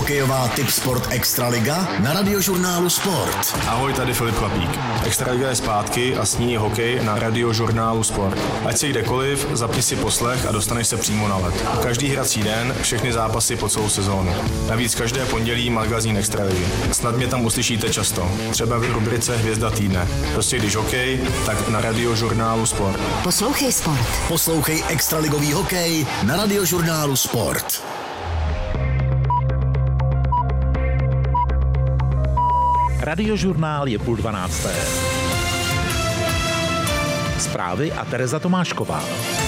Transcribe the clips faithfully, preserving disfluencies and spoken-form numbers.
Hokejová Tipsport Extraliga na Radiožurnálu Sport. Ahoj, tady Filip Chlapík. Extraliga je zpátky a s ní hokej na Radiožurnálu Sport. Ať si kdekoliv, zapni si poslech a dostaneš se přímo na led. Každý hrací den, všechny zápasy po celou sezónu. Navíc každé pondělí magazín Extraligy. Snad mě tam uslyšíte často. Třeba v rubrice Hvězda týdne. Prostě když hokej, tak na Radiožurnálu Sport. Poslouchej sport. Poslouchej extraligový hokej na Radiožurnálu Sport. Radiožurnál je půl dvanácté. Zprávy a Tereza Tomášková.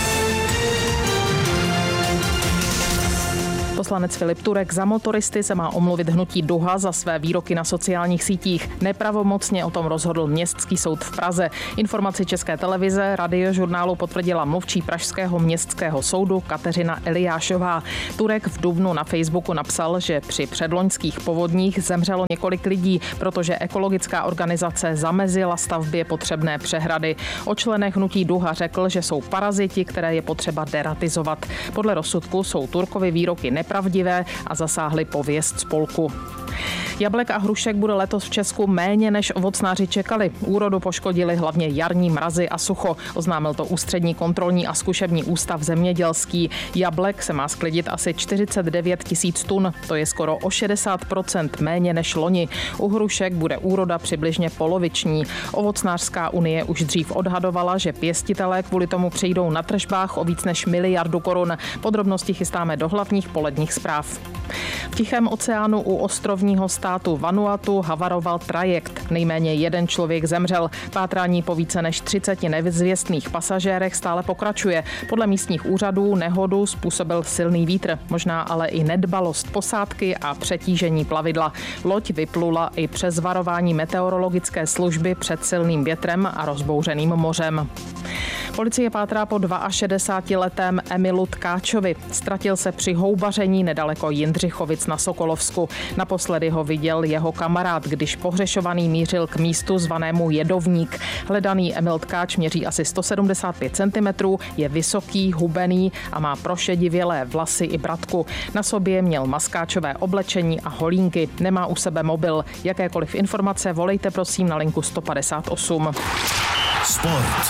Poslanec Filip Turek za motoristy se má omluvit hnutí Duha za své výroky na sociálních sítích. Nepravomocně o tom rozhodl Městský soud v Praze. Informaci České televize Radiožurnálu potvrdila mluvčí pražského městského soudu Kateřina Eliášová. Turek v dubnu na Facebooku napsal, že při předloňských povodních zemřelo několik lidí, protože ekologická organizace zamezila stavbě potřebné přehrady. O členech hnutí Duha řekl, že jsou paraziti, které je potřeba deratizovat. Podle rozsudku jsou Turkovy výroky nepravdivé a zasáhly pověst spolku. Jablek a hrušek bude letos v Česku méně, než ovocnáři čekali. Úrodu poškodili hlavně jarní mrazy a sucho. Oznámil to Ústřední kontrolní a zkušební ústav zemědělský. Jablek se má sklidit asi čtyřicet devět tisíc tun, to je skoro o šedesát procent méně než loni. U hrušek bude úroda přibližně poloviční. Ovocnářská unie už dřív odhadovala, že pěstitelé kvůli tomu přijdou na tržbách o víc než miliardu korun. Podrobnosti chystáme do hlavních poledních zpráv. V Tichém oceánu u ostrovního státu Vanuatu havaroval trajekt. Nejméně jeden člověk zemřel. Pátrání po více než třiceti nezvěstných pasažérech stále pokračuje. Podle místních úřadů nehodu způsobil silný vítr, možná ale i nedbalost posádky a přetížení plavidla. Loď vyplula i přes varování meteorologické služby před silným větrem a rozbouřeným mořem. Policie pátrá po šedesátiletém Emilu Tkáčovi. Ztratil se při houbaření nedaleko Jindřichovic na Sokolovsku. Naposledy ho viděl jeho kamarád, když pohřešovaný mířil k místu zvanému Jedovník. Hledaný Emil Tkáč měří asi sto sedmdesát pět centimetrů, je vysoký, hubený a má prošedivělé vlasy i bradku. Na sobě měl maskáčové oblečení a holínky. Nemá u sebe mobil. Jakékoliv informace volejte prosím na linku sto padesát osm. Sport.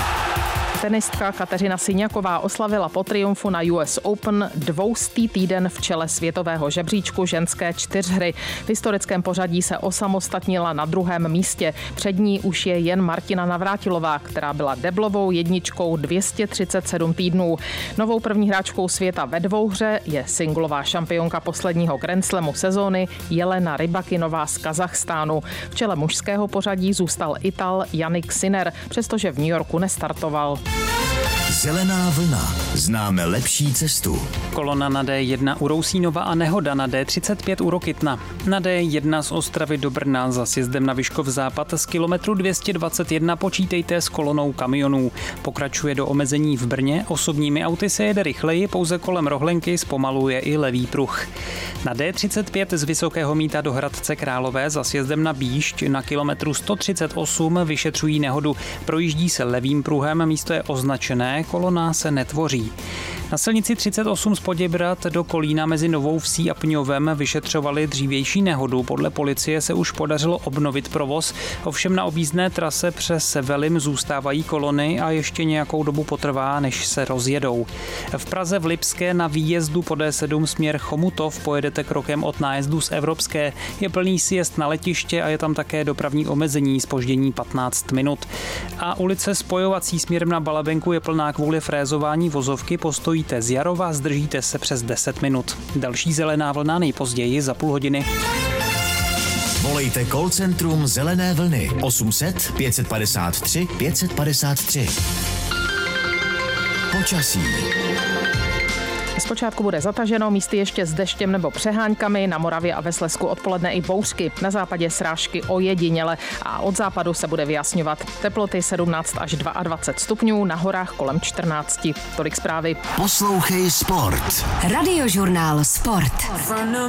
Tenistka Kateřina Siňaková oslavila po triumfu na U S Open dvoustý týden v čele světového žebříčku ženské čtyřhry. V historickém pořadí se osamostatnila na druhém místě. Před ní už je jen Martina Navrátilová, která byla deblovou jedničkou dvě stě třicet sedm týdnů. Novou první hráčkou světa ve dvouhře je singlová šampionka posledního Grand Slamu sezóny Jelena Rybakinová z Kazachstánu. V čele mužského pořadí zůstal Ital Jannik Sinner, přestože v New Yorku nestartoval. Zelená vlna. Známe lepší cestu. Kolona na D jedna u Rousínova a nehoda na D třicet pět u Rokytna. Na D jedna z Ostravy do Brna za sjezdem na Vyškov západ z kilometru dvě stě dvacet jedna počítejte s kolonou kamionů. Pokračuje do omezení v Brně, osobními auty se jede rychleji, pouze kolem Rohlenky zpomaluje i levý pruh. Na D třicet pět z Vysokého Mýta do Hradce Králové za sjezdem na Bíšť na kilometru sto třicet osm vyšetřují nehodu. Projíždí se levým pruhem, místo je označené, kolona se netvoří. Na silnici třicet osm z Poděbrad do Kolína mezi Novou Vsí a Pňovem vyšetřovali dřívější nehodu. Podle policie se už podařilo obnovit provoz, ovšem na objízdné trase přes Velim zůstávají kolony a ještě nějakou dobu potrvá, než se rozjedou. V Praze v Lipské na výjezdu po D sedm směr Chomutov pojedete krokem od nájezdu z Evropské. Je plný sjezd na letiště a je tam také dopravní omezení, zpoždění patnáct minut. A ulice spojovací směrem na Balabenku je plná kvůli frézování vozovky, postojíte z Jarova, zdržíte se přes deset minut. Další zelená vlna nejpozději za půl hodiny. Volejte call centrum Zelené vlny osm set pět padesát tři pět padesát tři. Počasí. Zpočátku bude zataženo, místy ještě s deštěm nebo přeháňkami, na Moravě a ve Slezsku odpoledne i bouřky, na západě srážky ojediněle a od západu se bude vyjasňovat. Teploty sedmnáct až dvacet dva stupňů, na horách kolem čtrnáct. Tolik zprávy. Poslouchej sport. Radiožurnál Sport.